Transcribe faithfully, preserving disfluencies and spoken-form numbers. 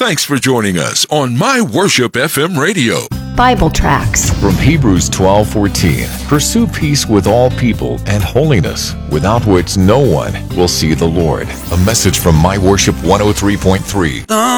Thanks for joining us on My Worship F M Radio. Bible tracts from Hebrews twelve fourteen. Pursue peace with all people and holiness, without which no one will see the Lord. A message from My Worship one oh three point three.